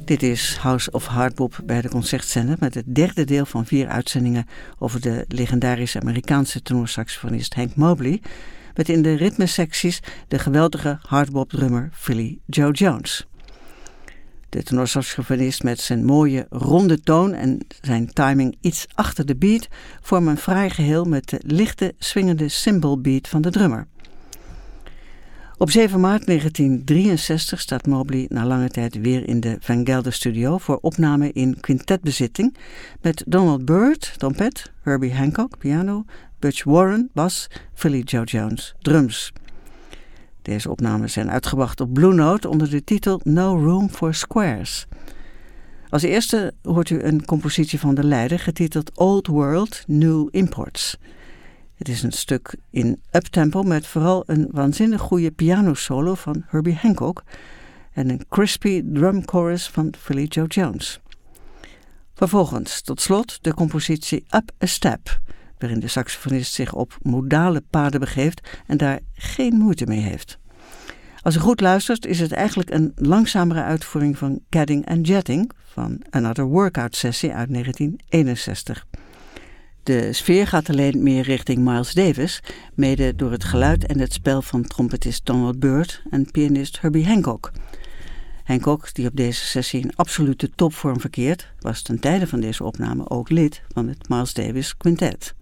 Dit is House of Hardbop bij de Concertzender met het derde deel van 4 uitzendingen over de legendarische Amerikaanse tenorsaxofonist Hank Mobley, met in de ritmesecties de geweldige hardbop-drummer Philly Joe Jones. De tenorsaxofonist met zijn mooie ronde toon en zijn timing iets achter de beat vormen een fraai geheel met de lichte swingende cymbal beat van de drummer. Op 7 maart 1963 staat Mobley na lange tijd weer in de Van Gelder Studio voor opname in quintetbezitting met Donald Byrd, trompet, Herbie Hancock, piano, Butch Warren, bas, Philly Joe Jones, drums. Deze opnames zijn uitgebracht op Blue Note onder de titel No Room for Squares. Als eerste hoort u een compositie van de leider getiteld Old World, New Imports. Het is een stuk in uptempo met vooral een waanzinnig goede pianosolo van Herbie Hancock en een crispy drum chorus van Philly Joe Jones. Vervolgens, tot slot, de compositie Up a Step, waarin de saxofonist zich op modale paden begeeft en daar geen moeite mee heeft. Als u goed luistert, is het eigenlijk een langzamere uitvoering van Cadding and Jetting van Another Workout Sessie uit 1961. De sfeer gaat alleen meer richting Miles Davis, mede door het geluid en het spel van trompetist Donald Byrd en pianist Herbie Hancock. Hancock, die op deze sessie in absolute topvorm verkeert, was ten tijde van deze opname ook lid van het Miles Davis Quintet.